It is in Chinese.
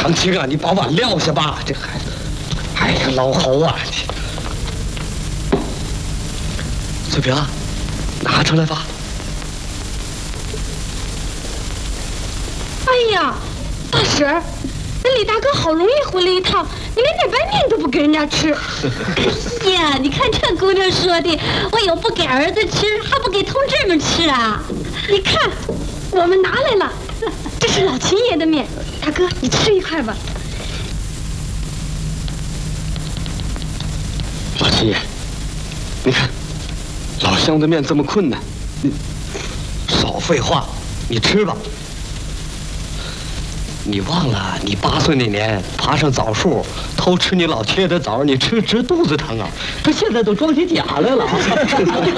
长青啊，你把碗撂下吧，这孩子，哎呀，老侯啊，翠萍，拿出来吧。 哎呀，大婶儿，那李大哥好容易回来一趟，你连点白面都不给人家吃。 呀，你看这姑娘说的，我有不给儿子吃，还不给同志们吃啊？ 你看，我们拿来了，这是老秦爷的面，大哥你吃一块吧。 老秦爷，你看，老乡的面这么困难，你少废话，你吃吧。你忘了你8岁那年爬上枣树偷吃你老爹的枣，你吃直肚子疼啊！他现在都装起假来了。